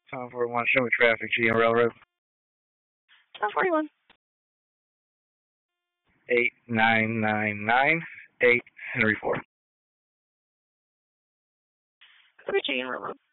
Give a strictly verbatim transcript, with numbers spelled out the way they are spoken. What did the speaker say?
Tom forty-one, show me traffic, G and Railroad. Tom forty-one. eight nine nine nine eight Henry Ford. Copy, G and Railroad.